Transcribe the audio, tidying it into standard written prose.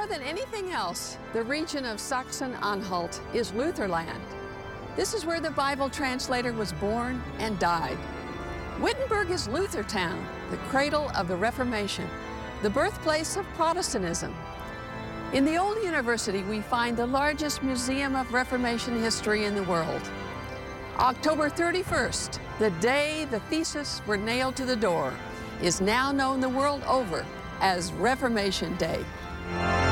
than anything else, the region of Sachsen-Anhalt is Lutherland. This is where the Bible translator was born and died. Wittenberg is Luthertown, the cradle of the Reformation, the birthplace of Protestantism. In the old university, we find the largest museum of Reformation history in the world. October 31st, the day the theses were nailed to the door, is now known the world over as Reformation Day.